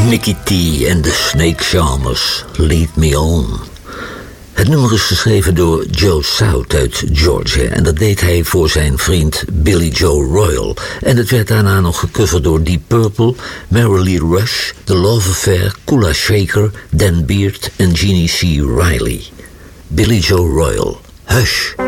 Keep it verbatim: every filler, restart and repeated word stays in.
Nicky T en de Snake Charmers, Lead Me On. Het nummer is geschreven door Joe South uit Georgia en dat deed hij voor zijn vriend Billy Joe Royal. En het werd daarna nog gecoverd door Deep Purple, Mary Lee Rush, The Love Affair, Kula Shaker, Dan Beard en Jeannie C. Riley. Billy Joe Royal, Hush.